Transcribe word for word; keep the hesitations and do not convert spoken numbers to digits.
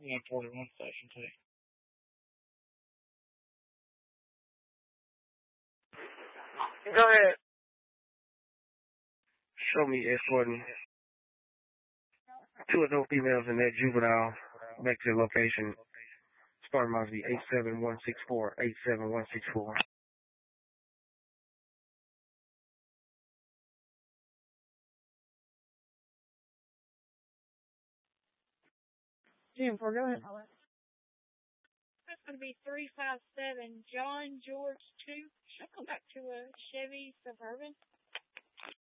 one forty-one station two. Go ahead. Show me escorting two adult females and that juvenile back to the location. Starting must be eight seven one six four, eight seven one six four. Jim, go ahead. That's going to be three five seven John George two. Should I come back to a Chevy Suburban?